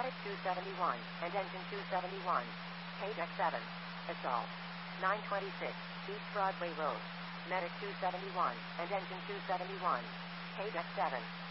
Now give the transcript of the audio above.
Medic 271 and engine 271. KDEC 7. Assault. 926 East Broadway Road. Medic 271 and engine 271. KDEC 7.